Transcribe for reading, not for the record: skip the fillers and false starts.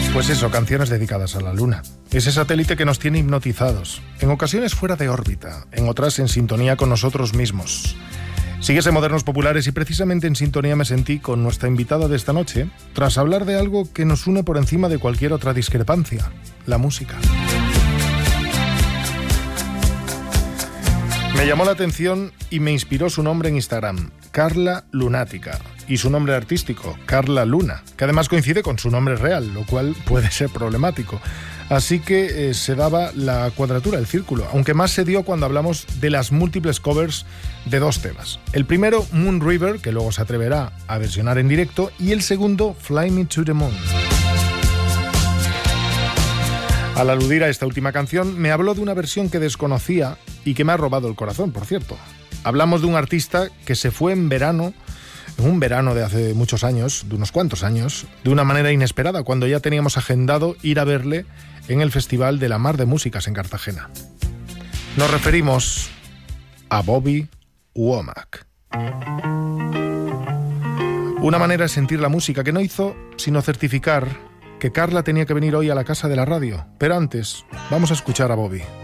Pues eso, canciones dedicadas a la Luna. Ese satélite que nos tiene hipnotizados, en ocasiones fuera de órbita, en otras en sintonía con nosotros mismos. Sigues en Modernos Populares y precisamente en sintonía me sentí con nuestra invitada de esta noche, tras hablar de algo que nos une por encima de cualquier otra discrepancia, la música. Me llamó la atención y me inspiró su nombre en Instagram, Carla Lunática, y su nombre artístico, Carla Luna, que además coincide con su nombre real, lo cual puede ser problemático. Así que se daba la cuadratura del círculo, aunque más se dio cuando hablamos de las múltiples covers de dos temas. El primero, Moon River, que luego se atreverá a versionar en directo, y el segundo, Fly Me to the Moon. Al aludir a esta última canción, me habló de una versión que desconocía y que me ha robado el corazón, por cierto. Hablamos de un artista que se fue en un verano de hace muchos años, de unos cuantos años, de una manera inesperada, cuando ya teníamos agendado ir a verle en el Festival de la Mar de Músicas en Cartagena. Nos referimos a Bobby Womack. Una manera de sentir la música que no hizo sino certificar que Carla tenía que venir hoy a la casa de la radio. Pero antes, vamos a escuchar a Bobby.